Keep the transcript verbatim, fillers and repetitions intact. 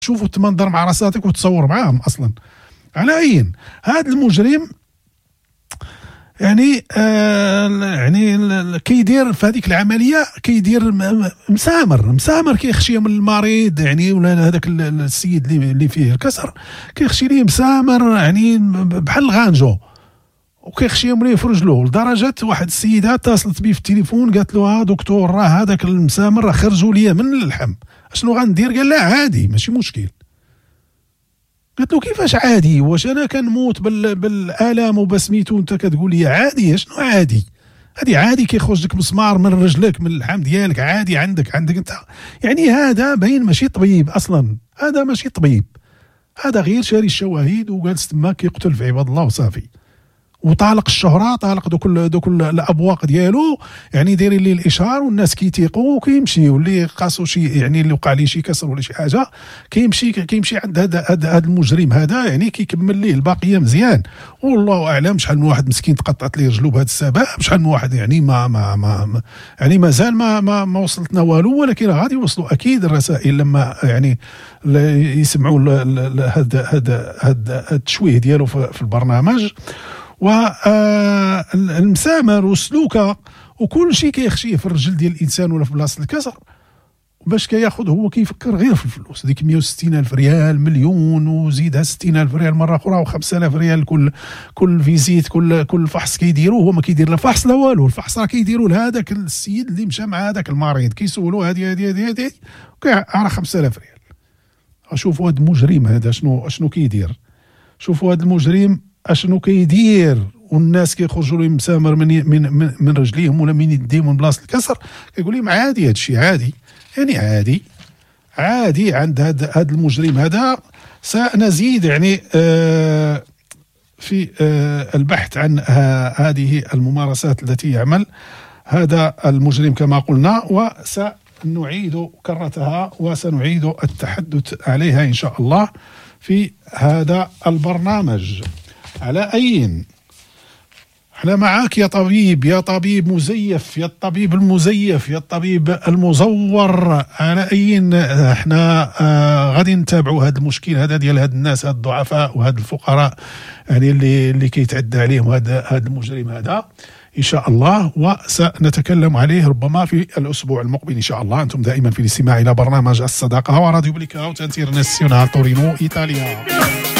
تشوف وتمنظر مع راساتك وتصور معاهم اصلا. على اين هذا المجرم يعني آه يعني كيدير في هذيك العمليه، كيدير مسامر مسامر كيخشي من المريض يعني، ولا هذاك السيد اللي اللي فيه الكسر كيخشي ليه مسامر يعني بحال الغانجو، وكيخشيهم ليه في رجلو، لدرجه واحد السيده اتصلت بيه في التليفون قالت له ها دكتور راه هذاك المسامر راه خرجوا ليا من اللحم، اشنو غندير؟ قال لا عادي ماشي مشكل. قلت له كيفاش عادي؟ واش انا كنموت بال... بالالام وبسميتو وانت كتقول لي عادي؟ شنو عادي؟ هذه عادي كيخرج لك مسمار من رجلك من اللحم ديالك عادي عندك عندك انت يعني. هذا باين ماشي طبيب اصلا، هذا ماشي طبيب، هذا غير شاري الشواهد وجالس تما كيقتل في عباد الله وصافي، وطالق الشهره، طالق دوك دوك الابواق ديالو يعني دايرين ليه الاشهار والناس كيتيقوا وكيمشي، واللي قاسو شي يعني اللي وقع ليه شي كسر ولا شي حاجه كيمشي كيمشي عند هذا هذا المجرم هذا يعني كيكمل ليه الباقيه مزيان. والله اعلم شحال من واحد مسكين تقطعت ليه رجلو بهذا السبب، شحال من واحد يعني ما ما ما, ما يعني مازال ما ما, ما وصلتنا والو، ولكن غادي يوصلوا اكيد الرسائل لما يعني يسمعوا هذا هذا هذا التشويه ديالو في البرنامج. والمسامر والسلوكه وكل شيء كيخشيه في الرجل ديال الانسان ولا في بلاصه الكسر، باش كياخذ هو كيفكر غير في الفلوس، ديك مية وستين ألف ريال مليون وزيدها ستين ألف ريال مره اخرى وخمسة آلاف ريال كل كل فيزيت كل كل فحص كيديروه. هو ما كيدير لا فحص لا والو، الفحص راه كيديروا لهذاك السيد اللي مشى مع هذاك المريض كيسولوا هذه هذه هذه هذه راه خمسة آلاف ريال. شوفوا هذا المجرم هذا شنو شنو كيدير، شوفوا هذا المجرم اشنو كيدير، والناس كيخرجوا لهم مسامر من من من رجليهم ولا من يديهم من بلاصه الكسر، كيقول لهم عادي هذا الشيء عادي يعني عادي عادي عند هذا هذا المجرم هذا. سنزيد يعني آه في آه البحث عن هذه الممارسات التي يعمل هذا المجرم كما قلنا، وسنعيد كرتها وسنعيد التحدث عليها إن شاء الله في هذا البرنامج. على أين احنا معاك يا طبيب، يا طبيب مزيف، يا الطبيب المزيف، يا الطبيب المزور. على أين احنا آه غادي نتابعوا هذا المشكل هذا ديال هاد الناس هاد الضعفاء وهاد الفقراء يعني اللي اللي كيتعدى عليهم هذا هذا المجرم هذا إن شاء الله، وسنتكلم عليه ربما في الأسبوع المقبل إن شاء الله. أنتم دائما في الاستماع إلى برنامج الصداقة وراديو بليكاوت انترناسيونال تورينو إيطاليا.